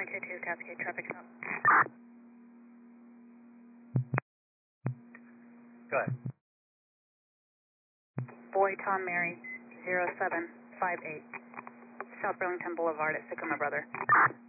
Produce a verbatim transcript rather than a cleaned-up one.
two two, Cascade traffic stop. Go ahead. Boy Tom Mary, zero seven five eight, South Burlington Boulevard at Sycamore Brother.